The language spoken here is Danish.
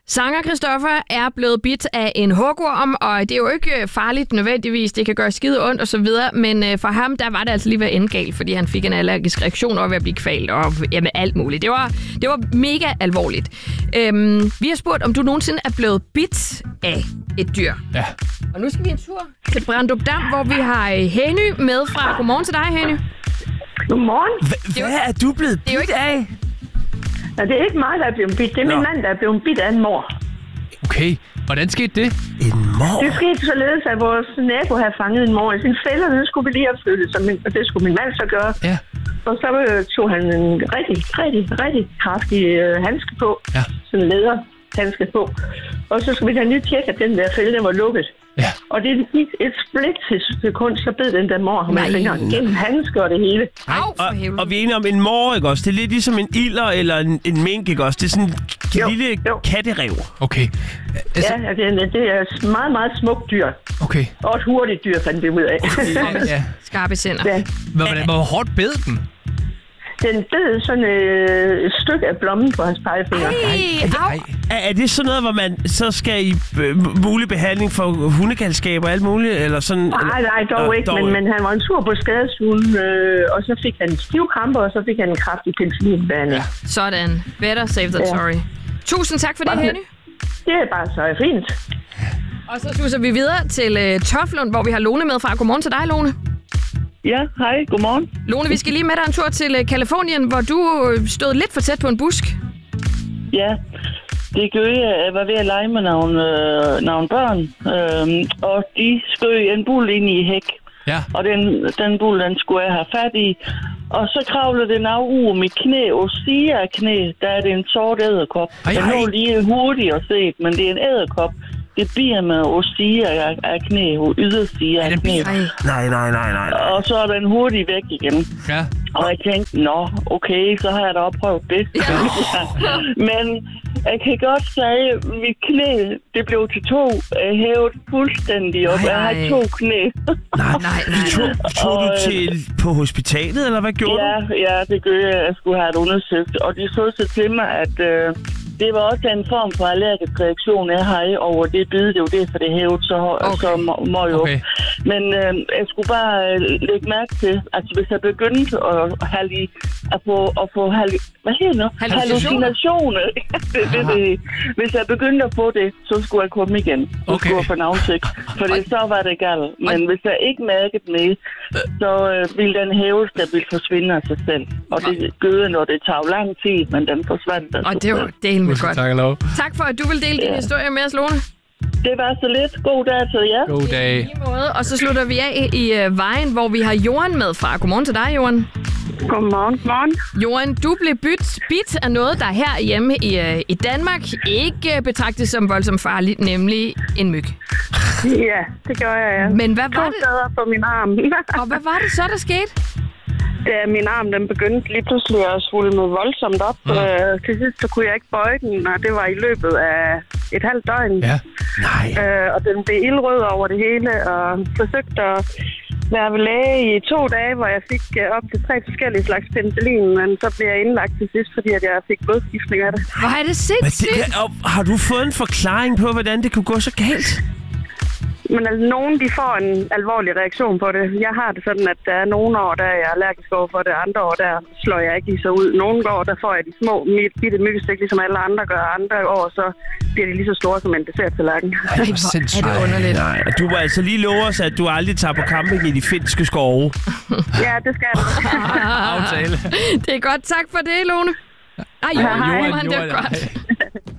Sanger Christoffer er blevet bidt af en hugorm, og det er jo ikke farligt nødvendigvis. Det kan gøre skide ondt og så videre, men for ham, der var det altså lige ved at ende galt, fordi han fik en allergisk reaktion og ved at blive kvalt og jamen, alt muligt. Det var mega alvorligt. Vi har spurgt, om du nogensinde er blevet bidt af et dyr. Ja. Og nu skal vi en tur til Brandrup Dam, hvor vi har Henny med fra. Godmorgen til dig, Henny. Godmorgen. Hvad er du blevet bidt af? Ja, det er ikke mig, der er blevet bidt. Det er min mand, der er blevet bidt af en mor. Okay, hvordan skete det? En mor? Det skete således, at vores nabo havde fanget en mor i sin fælder. Det skulle vi lige have flyttet, og det skulle min mand så gøre. Ja. Og så tog han en rigtig kraftig handske på. Ja. Sådan en læderhandske på. Og så skulle vi da lige tjekke, at den der fælde var lukket. Ja. Og det gik et sekund, så bed den der mor ham med fingeren gennem handsker og det hele. Og vi er enige om en mor, ikke også? Det er lidt ligesom en ilder eller en mink, ikke også? Det er sådan en lille katterev. Okay. Altså... Ja, det er et meget, meget smukt dyr. Okay. Og et hurtigt dyr, fandt vi ud af. Ja. Skarpe tænder. Ja. Hvor hårdt bed den? Den bed sådan et stykke af blommen på hans pegefinger. Er det sådan noget, hvor man så skal i mulig behandling for hundegalskab og alt muligt? Eller sådan, nej, dog ikke. Men han var en tur på skadestuen, og så fik han stivkramper, og så fik han en kraftig penicillinbehandling. Ja. Sådan. Better safe than sorry. Tusind tak for det, Henny. Det er bare så fint. Og så suser vi videre til Toflund, hvor vi har Lone med fra. Godmorgen til dig, Lone. Ja, hej. Godmorgen. Lone, vi skal lige med dig en tur til Californien, hvor du stod lidt for tæt på en busk. Ja, det gør jeg var ved at lege med nogle børn, og de skød en bul ind i hæk. Ja. Og den bul, den skulle jeg have fat i. Og så kravlede den af ud af mit knæ, og siger af knæ, der er det en sort edderkop. Den lå lige hurtigt at se, men det er en edderkop. Det bliver med at sige af knæ, og ydersige af knæ. Nej. Og så er den hurtigt væk igen. Ja. Og jeg tænkte, okay, så har jeg da opprøvet det. Ja. Men jeg kan godt sige, at mit knæ, det blev til 2 hævet fuldstændig op. Jeg har 2 knæ. Nej. Tog du til på hospitalet, eller hvad gjorde du? Ja, det gør jeg. Jeg skulle have det undersøgt. Og de så til mig, at det var også en form for allergisk reaktion, jeg har over det bid. Det er jo det, for det hævet så må jo. Okay. Men jeg skulle bare lægge mærke til, at hvis jeg begyndte at få hallucinationer, hvis jeg begyndte at få det, så skulle jeg komme igen. Så skulle jeg få en afsigt. For så var det galt. Men hvis jeg ikke mærkede med, så ville den hæve stabilt forsvinde af sig selv. Og det gør, når det tager lang tid, men den forsvandt. Og det var delen med godt. Tak for, at du vil dele din historie med os, Lone. Det var så lidt. God dag til jer. God dag. I måde. Og så slutter vi af i Vejen, hvor vi har Johan med fra. Godmorgen til dig, Johan. Godmorgen. Johan, du blev bidt af noget, der her hjemme i Danmark ikke betragtes som voldsomt farligt, nemlig en myg. Ja, det gjorde jeg, ja. Men hvad var 2 steder på min arm. Og hvad var det så, der skete? Da min arm den begyndte lige pludselig at svulme voldsomt op. Til sidst så kunne jeg ikke bøje den, og det var i løbet af et halvt døgn. Ja. Nej. Og den blev ildrød over det hele, og forsøgte at være ved læge i 2 dage, hvor jeg fik op til 3 forskellige slags penicillin, men så blev jeg indlagt til sidst, fordi at jeg fik blodskiftning af det. Hvor er det sindssygt? Har du fået en forklaring på, hvordan det kunne gå så galt? Men altså, nogen de får en alvorlig reaktion på det. Jeg har det sådan, at der er nogle år, der er jeg allergisk over for det. Andre år, der slår jeg ikke lige så ud. Nogle år, der får jeg de små bitte myggestik, ligesom alle andre gør. Andre år, så bliver de lige så store som en desserttallerken. Hvor er det underligt. Nej. Du må altså lige love os, at du aldrig tager på camping i de finske skove. Ja, det skal jeg. Aftale. Det er godt. Tak for det, Lone. Johan, det var godt.